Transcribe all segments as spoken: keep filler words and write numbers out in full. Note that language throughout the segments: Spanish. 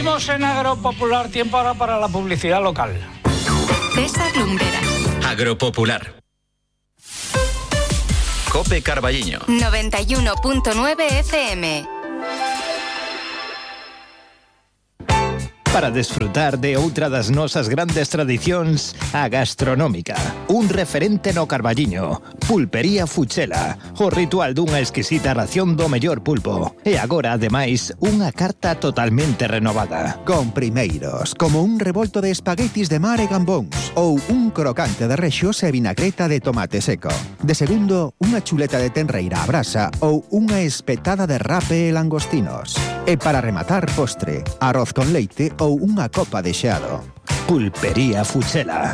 Seguimos en Agropopular, tiempo ahora para la publicidad local. César Lumbreras. Agropopular. Cope Carballiño. noventa y uno punto nueve F M. Para desfrutar de outra das nosas grandes tradicións, a gastronómica. Un referente no Carballiño. Pulpería Fuchela. O ritual dunha exquisita ración do mellor pulpo. E agora, ademais, unha carta totalmente renovada. Con primeiros, como un revolto de espaguetis de mar e gambóns, ou un crocante de rexos e vinagreta de tomate seco. De segundo, unha chuleta de tenreira a brasa ou unha espetada de rape e langostinos. E para rematar, postre, arroz con leite ou unha copa de xeado. Pulpería Fuchela.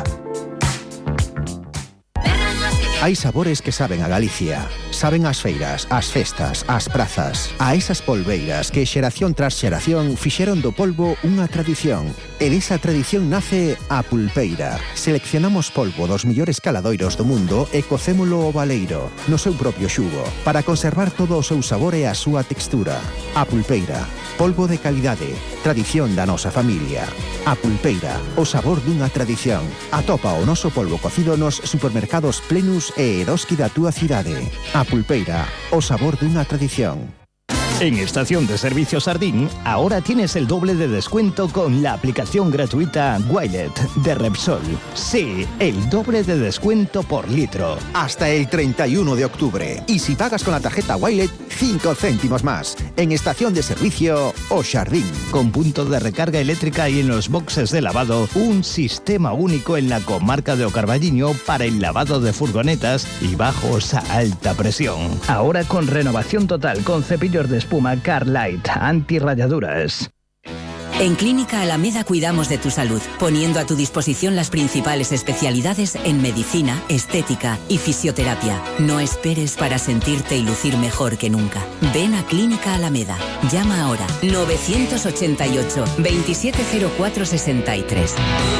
Hai sabores que saben a Galicia. Saben as feiras, as festas, as prazas. A esas polbeiras que xeración tras xeración fixeron do polvo unha tradición. E desa tradición nace a pulpeira. Seleccionamos polvo dos millores caladoiros do mundo e cocémolo ao baleiro, no seu propio xugo, para conservar todo o seu sabor e a súa textura. A pulpeira. Polvo de calidade. Tradición da nosa familia. A pulpeira. O sabor dunha tradición. Atopa o noso polvo cocido nos supermercados Plenus e Eroski da túa cidade. A pulpeira, o sabor dunha tradición. En Estación de Servicio Sardín, ahora tienes el doble de descuento con la aplicación gratuita Wilet de Repsol. Sí, el doble de descuento por litro. Hasta el treinta y uno de octubre. Y si pagas con la tarjeta Wilet, cinco céntimos más. En Estación de Servicio O Sardín. Con punto de recarga eléctrica y en los boxes de lavado, un sistema único en la comarca de O Carballiño para el lavado de furgonetas y bajos a alta presión. Ahora con renovación total, con cepillos de espuma Carlight, antirrayaduras. En Clínica Alameda cuidamos de tu salud, poniendo a tu disposición las principales especialidades en medicina, estética y fisioterapia. No esperes para sentirte y lucir mejor que nunca. Ven a Clínica Alameda. Llama ahora nueve ocho ocho, veintisiete cero cuatro sesenta y tres.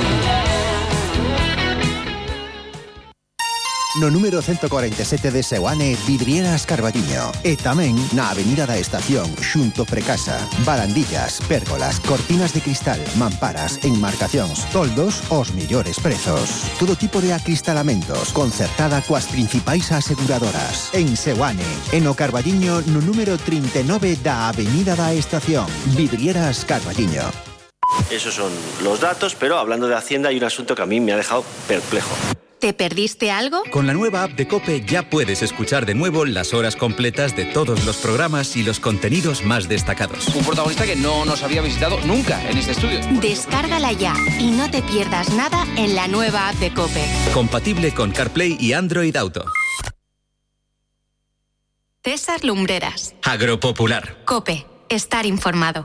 No número ciento cuarenta y siete de Seoane, Vidrieras Carballiño. E tamén na Avenida da Estación, xunto Precasa. Barandillas, pérgolas, cortinas de cristal, mamparas, enmarcacións, toldos, os millores prezos. Todo tipo de acristalamentos, concertada coas principais aseguradoras. En Seoane, en o Carballiño, no número treinta y nueve da Avenida da Estación. Vidrieras Carballiño. Esos son los datos, pero hablando de Hacienda hay un asunto que a mí me ha dejado perplejo. ¿Te perdiste algo? Con la nueva app de COPE ya puedes escuchar de nuevo las horas completas de todos los programas y los contenidos más destacados. Un protagonista que no nos había visitado nunca en este estudio. Descárgala ya y no te pierdas nada en la nueva app de COPE. Compatible con CarPlay y Android Auto. César Lumbreras. Agropopular. COPE. Estar informado.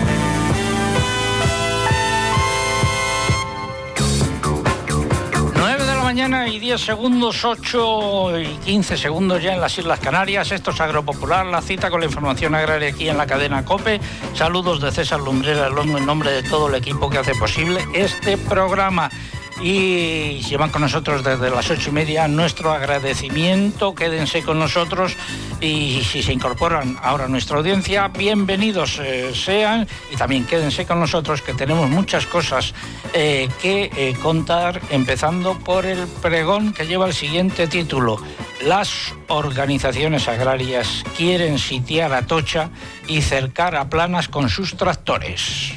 Mañana y diez segundos, ocho y quince segundos ya en las Islas Canarias. Esto es Agropopular, la cita con la información agraria aquí en la cadena COPE. Saludos de César Lumbreras en nombre de todo el equipo que hace posible este programa. Y llevan con nosotros desde las ocho y media nuestro agradecimiento. Quédense con nosotros y si se incorporan ahora a nuestra audiencia, bienvenidos eh, sean, y también quédense con nosotros que tenemos muchas cosas eh, que eh, contar, empezando por el pregón que lleva el siguiente título: las organizaciones agrarias quieren sitiar a Atocha y cercar a Planas con sus tractores.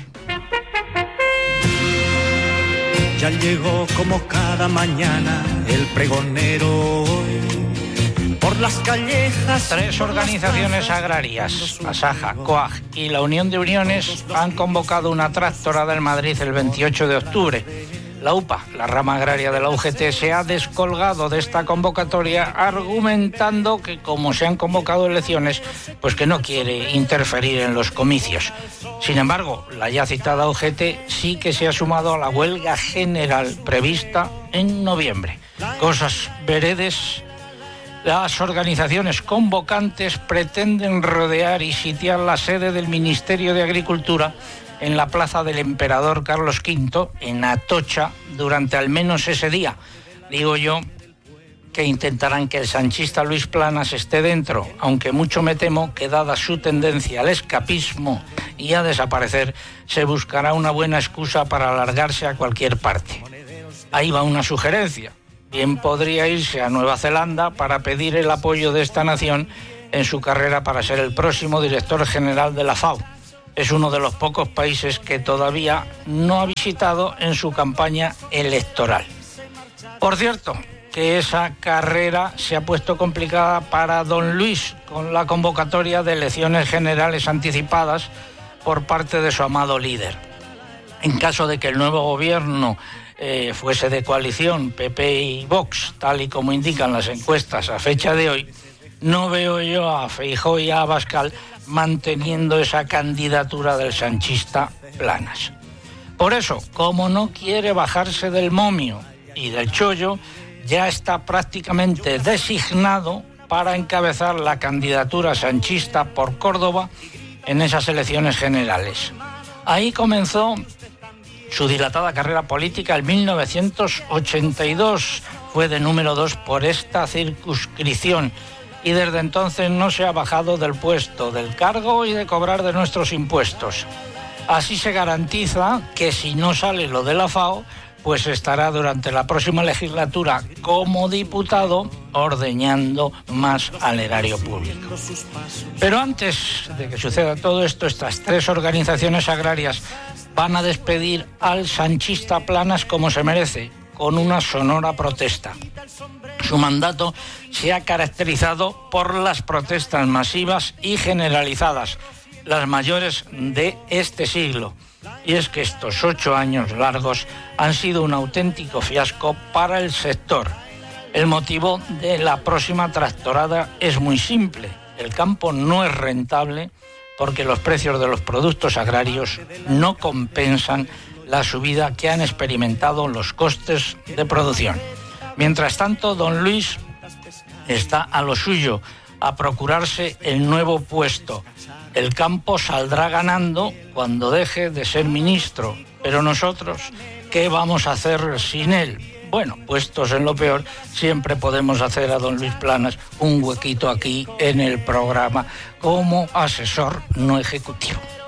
Ya llegó como cada mañana el pregonero por las callejas. Tres organizaciones agrarias, Asaja, COAG y la Unión de Uniones, han convocado una tractorada en Madrid el veintiocho de octubre. La U P A, la rama agraria de la U G T, se ha descolgado de esta convocatoria argumentando que como se han convocado elecciones, pues que no quiere interferir en los comicios. Sin embargo, la ya citada U G T sí que se ha sumado a la huelga general prevista en noviembre. Cosas veredes. Las organizaciones convocantes pretenden rodear y sitiar la sede del Ministerio de Agricultura en la plaza del Emperador Carlos quinto, en Atocha, durante al menos ese día. Digo yo que intentarán que el sanchista Luis Planas esté dentro, aunque mucho me temo que dada su tendencia al escapismo y a desaparecer, se buscará una buena excusa para alargarse a cualquier parte. Ahí va una sugerencia. Bien podría irse a Nueva Zelanda para pedir el apoyo de esta nación en su carrera para ser el próximo director general de la F A O. Es uno de los pocos países que todavía no ha visitado en su campaña electoral. Por cierto, que esa carrera se ha puesto complicada para don Luis con la convocatoria de elecciones generales anticipadas por parte de su amado líder. En caso de que el nuevo gobierno eh, fuese de coalición P P y Vox, tal y como indican las encuestas a fecha de hoy, no veo yo a Feijóo y a Abascal manteniendo esa candidatura del sanchista Planas. Por eso, como no quiere bajarse del momio y del chollo, ya está prácticamente designado para encabezar la candidatura sanchista por Córdoba en esas elecciones generales. Ahí comenzó su dilatada carrera política en mil novecientos ochenta y dos. Fue de número dos por esta circunscripción y desde entonces no se ha bajado del puesto, del cargo y de cobrar de nuestros impuestos. Así se garantiza que si no sale lo de la F A O, pues estará durante la próxima legislatura como diputado ordeñando más al erario público. Pero antes de que suceda todo esto, estas tres organizaciones agrarias van a despedir al sanchista Planas como se merece, con una sonora protesta. Su mandato se ha caracterizado por las protestas masivas y generalizadas, las mayores de este siglo. Y es que estos ocho años largos han sido un auténtico fiasco para el sector. El motivo de la próxima tractorada es muy simple. El campo no es rentable porque los precios de los productos agrarios no compensan la subida que han experimentado los costes de producción. Mientras tanto, don Luis está a lo suyo, a procurarse el nuevo puesto. El campo saldrá ganando cuando deje de ser ministro, pero nosotros, ¿qué vamos a hacer sin él? Bueno, puestos en lo peor, siempre podemos hacer a don Luis Planas un huequito aquí en el programa como asesor no ejecutivo.